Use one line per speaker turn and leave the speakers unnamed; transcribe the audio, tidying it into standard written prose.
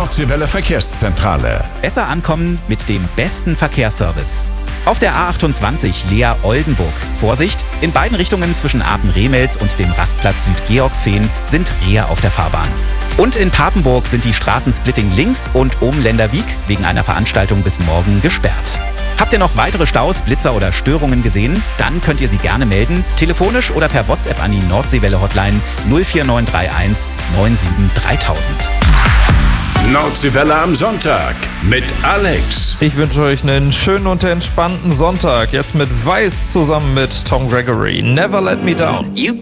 Nordseewelle Verkehrszentrale.
Besser ankommen mit dem besten Verkehrsservice. Auf der A28 Leer-Oldenburg. Vorsicht, in beiden Richtungen zwischen Apen-Remels und dem Rastplatz Südgeorgsfehn sind Reher auf der Fahrbahn. Und in Papenburg sind die Straßensplitting links und Obenländer-Wiek wegen einer Veranstaltung bis morgen gesperrt. Habt ihr noch weitere Staus, Blitzer oder Störungen gesehen? Dann könnt ihr sie gerne melden, telefonisch oder per WhatsApp an die Nordseewelle-Hotline 04931 97 3000.
Nordseewelle am Sonntag mit Alex.
Ich wünsche euch einen schönen und entspannten Sonntag. Jetzt mit Weiß zusammen mit Tom Gregory. Never Let Me Down.